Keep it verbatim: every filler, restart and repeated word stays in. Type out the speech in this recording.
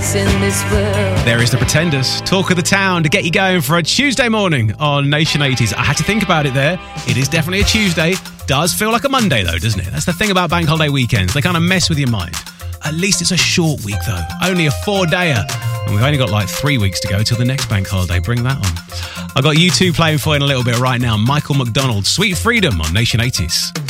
place in this world. There is The Pretenders, Talk of the Town, to get you going for a Tuesday morning on Nation eighties. I had to think about it there. It is definitely a Tuesday. Does feel like a Monday though, doesn't it? That's the thing about bank holiday weekends. They kind of mess with your mind. At least it's a short week though. Only a four-dayer. And we've only got like three weeks to go till the next bank holiday. Bring that on. I've got you two playing for you in a little bit right now. Michael McDonald, Sweet Freedom on Nation eighties.